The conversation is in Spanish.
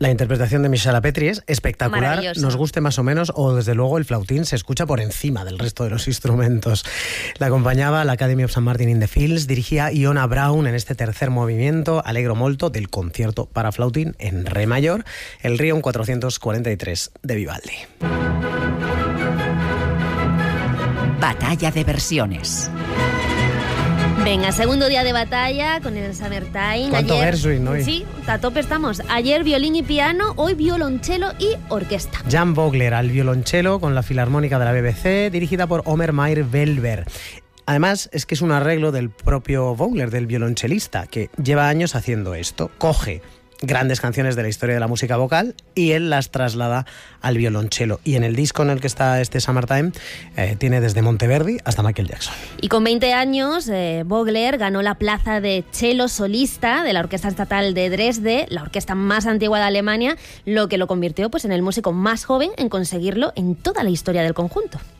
La interpretación de Michela Petri es espectacular, nos guste más o menos, o desde luego el flautín se escucha por encima del resto de los instrumentos. La acompañaba la Academy of St. Martin in the Fields, dirigía Iona Brown en este tercer movimiento, Allegro molto, del concierto para flautín en re mayor, el Rion 443 de Vivaldi. Batalla de versiones. Venga, segundo día de batalla con el Summertime. ¿Cuánto Gershwin hoy? Sí, a tope estamos. Ayer violín y piano, hoy violonchelo y orquesta. Jan Vogler al violonchelo con la Filarmónica de la BBC, dirigida por Omer Meyer-Welber. Además, es que es un arreglo del propio Vogler, del violonchelista, que lleva años haciendo esto. Coge grandes canciones de la historia de la música vocal y él las traslada al violonchelo. Y en el disco en el que está este Summertime tiene desde Monteverdi hasta Michael Jackson. Y con 20 años, Vogler ganó la plaza de cello solista de la Orquesta Estatal de Dresde, la orquesta más antigua de Alemania, lo que lo convirtió pues, en el músico más joven en conseguirlo en toda la historia del conjunto.